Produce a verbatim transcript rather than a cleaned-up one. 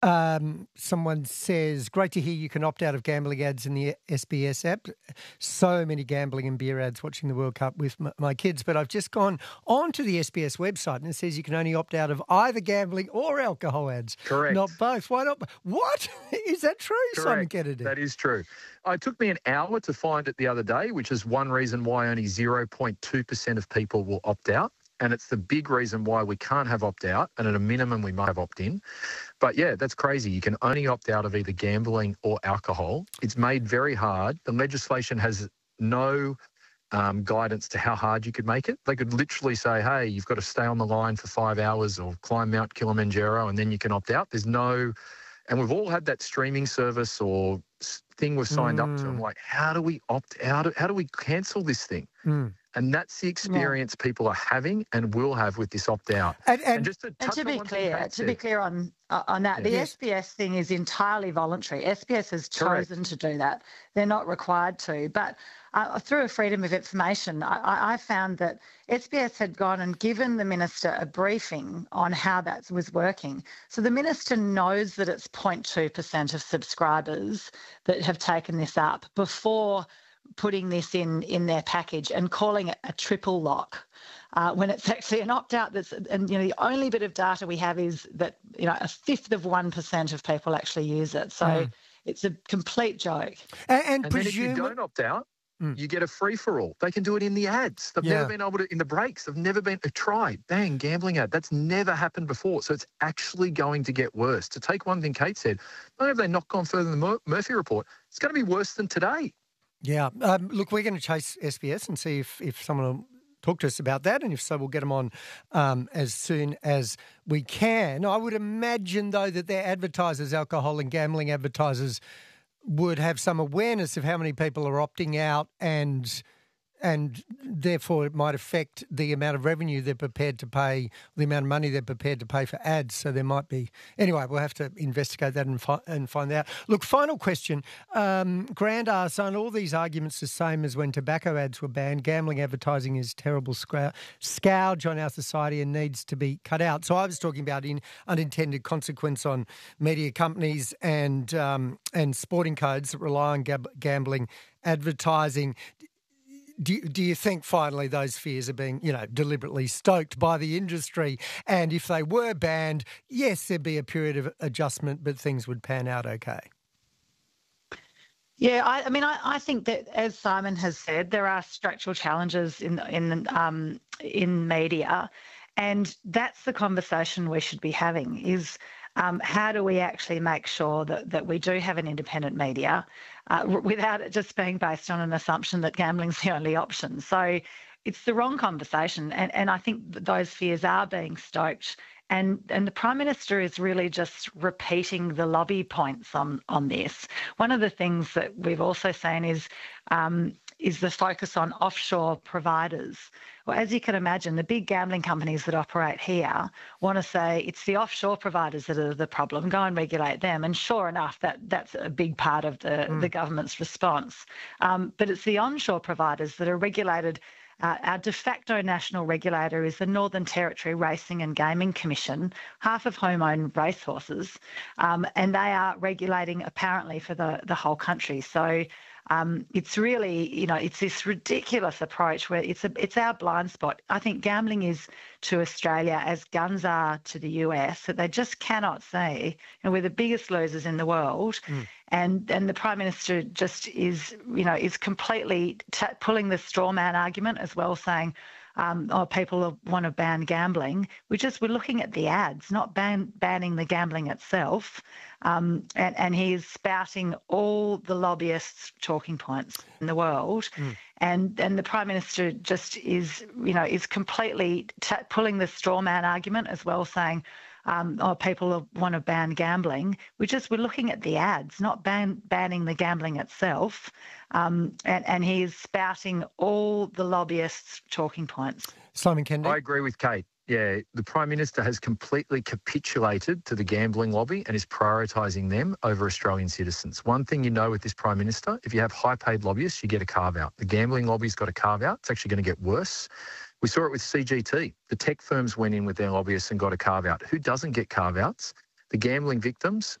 Um, someone says, great to hear you can opt out of gambling ads in the S B S app. So many gambling and beer ads watching the World Cup with m- my kids. But I've just gone onto the S B S website and it says you can only opt out of either gambling or alcohol ads. Correct. Not both. Why not? What? Is that true, Correct. Simon Kennedy? That is true. It took me an hour to find it the other day, which is one reason why only zero point two percent of people will opt out. And it's the big reason why we can't have opt-out, and at a minimum we might have opt-in. But, yeah, that's crazy. You can only opt out of either gambling or alcohol. It's made very hard. The legislation has no um, guidance to how hard you could make it. They could literally say, hey, you've got to stay on the line for five hours or climb Mount Kilimanjaro and then you can opt out. There's no... And we've all had that streaming service or thing we've signed mm. up to. I'm like, how do we opt out? How do we cancel this thing? Mm. And that's the experience yeah. people are having and will have with this opt-out. And, and, and just to, and to be clear, to be clear on uh, on that, yeah. the yes. S B S thing is entirely voluntary. S B S has chosen Correct. to do that. They're not required to. But uh, through a freedom of information, I, I found that S B S had gone and given the minister a briefing on how that was working. So the minister knows that it's zero point two percent of subscribers that have taken this up before putting this in in their package and calling it a triple lock, uh, when it's actually an opt-out. That's, and you know, the only bit of data we have is that, you know, a fifth of one percent of people actually use it. So mm. it's a complete joke. And, and, and presume... then if you don't opt out, mm. you get a free-for-all. They can do it in the ads. They've yeah. never been able to, in the breaks, they've never been, try, bang, gambling ad. That's never happened before. So it's actually going to get worse. To take one thing Kate said, not only have they not gone further than the Mur- Murphy report, it's going to be worse than today. Yeah. Um, look, we're going to chase S B S and see if, if someone will talk to us about that, and if so, we'll get them on um, as soon as we can. I would imagine, though, that their advertisers, alcohol and gambling advertisers, would have some awareness of how many people are opting out, and and therefore it might affect the amount of revenue they're prepared to pay, the amount of money they're prepared to pay for ads. So there might be... Anyway, we'll have to investigate that and, fi- and find out. Look, final question. Um, Grant asks, aren't all these arguments the same as when tobacco ads were banned? Gambling advertising is a terrible scrou- scourge on our society and needs to be cut out. So I was talking about in unintended consequence on media companies and, um, and sporting codes that rely on gab- gambling advertising. Do, do you think finally those fears are being, you know, deliberately stoked by the industry? And if they were banned, yes, there'd be a period of adjustment, but things would pan out okay. Yeah, I, I mean, I, I think that, as Simon has said, there are structural challenges in in um, in media, and that's the conversation we should be having. Is Um, how do we actually make sure that, that we do have an independent media uh, without it just being based on an assumption that gambling's the only option? So it's the wrong conversation, and, and I think that those fears are being stoked. And, and the Prime Minister is really just repeating the lobby points on, on this. One of the things that we've also seen is um, is the focus on offshore providers. Well, as you can imagine, the big gambling companies that operate here want to say it's the offshore providers that are the problem, go and regulate them. And sure enough, that, that's a big part of the, mm. the government's response. Um, but it's the onshore providers that are regulated. Uh, our de facto national regulator is the Northern Territory Racing and Gaming Commission, half of whom own racehorses, um, and they are regulating apparently for the, the whole country. So um, it's really, you know, it's this ridiculous approach where it's a, it's our blind spot. I think gambling is to Australia as guns are to the U S, that they just cannot see. And we're the biggest losers in the world. Mm. And and the Prime Minister just is, you know, is completely t- pulling the straw man argument as well, saying, um, oh, people want to ban gambling. We're just, we're looking at the ads, not ban, banning the gambling itself. Um, and, and he is spouting all the lobbyists' talking points in the world. Mm. And and the Prime Minister just is, you know, is completely t- pulling the straw man argument as well, saying, Um, oh, people want to ban gambling. We're just, we're looking at the ads, not ban, banning the gambling itself. Um, and, and he is spouting all the lobbyists' talking points. Simon Kennedy? I agree with Kate. Yeah, the Prime Minister has completely capitulated to the gambling lobby and is prioritising them over Australian citizens. One thing you know with this Prime Minister, if you have high-paid lobbyists, you get a carve-out. The gambling lobby's got a carve-out. It's actually going to get worse. We saw it with C G T. The tech firms went in with their lobbyists and got a carve-out. Who doesn't get carve-outs? the gambling victims